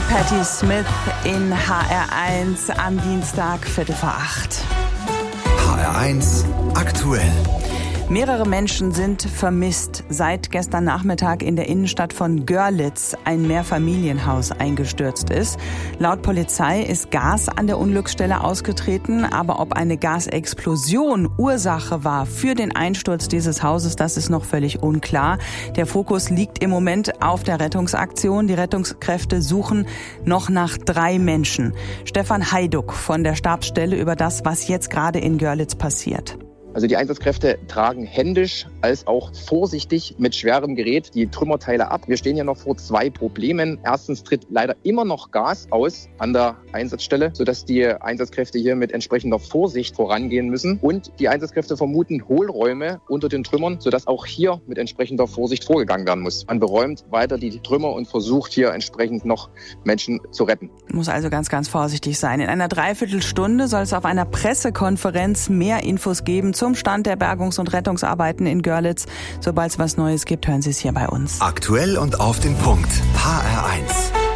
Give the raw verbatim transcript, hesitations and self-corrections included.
Patti Smith in H R eins am Dienstag, Viertel vor acht. H R eins aktuell. Mehrere Menschen sind vermisst, seit gestern Nachmittag in der Innenstadt von Görlitz ein Mehrfamilienhaus eingestürzt ist. Laut Polizei ist Gas an der Unglücksstelle ausgetreten, aber ob eine Gasexplosion Ursache war für den Einsturz dieses Hauses, das ist noch völlig unklar. Der Fokus liegt im Moment auf der Rettungsaktion. Die Rettungskräfte suchen noch nach drei Menschen. Stefan Heiduck von der Stabsstelle über das, was jetzt gerade in Görlitz passiert. Also die Einsatzkräfte tragen händisch als auch vorsichtig mit schwerem Gerät die Trümmerteile ab. Wir stehen ja noch vor zwei Problemen. Erstens tritt leider immer noch Gas aus an der Einsatzstelle, sodass die Einsatzkräfte hier mit entsprechender Vorsicht vorangehen müssen. Und die Einsatzkräfte vermuten Hohlräume unter den Trümmern, sodass auch hier mit entsprechender Vorsicht vorgegangen werden muss. Man beräumt weiter die Trümmer und versucht hier entsprechend noch Menschen zu retten. Muss also ganz, ganz vorsichtig sein. In einer Dreiviertelstunde soll es auf einer Pressekonferenz mehr Infos geben zum Stand der Bergungs- und Rettungsarbeiten in Görlitz. Sobald es was Neues gibt, hören Sie es hier bei uns. Aktuell und auf den Punkt. H R eins.